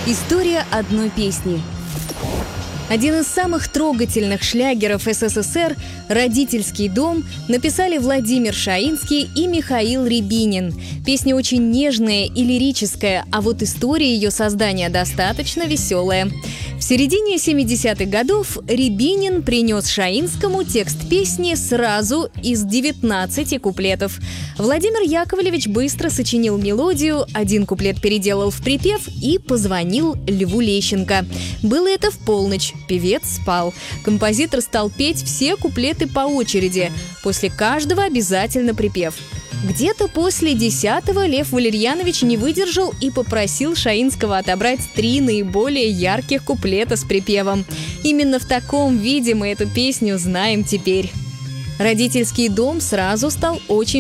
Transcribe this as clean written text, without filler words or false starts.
История одной песни. Один из самых трогательных шлягеров СССР «Родительский дом» написали Владимир Шаинский и Михаил Рябинин. Песня очень нежная и лирическая, а вот история ее создания достаточно веселая. В середине 70-х годов Рябинин принес Шаинскому текст песни сразу из 19 куплетов. Владимир Яковлевич быстро сочинил мелодию, один куплет переделал в припев и позвонил Льву Лещенко. Было это в полночь, певец спал. Композитор стал петь все куплеты по очереди, после каждого обязательно припев. Где-то после 10-го Лев Валерьянович не выдержал и попросил Шаинского отобрать 3 наиболее ярких куплета с припевом. Именно в таком виде мы эту песню знаем теперь. «Родительский дом» сразу стал очень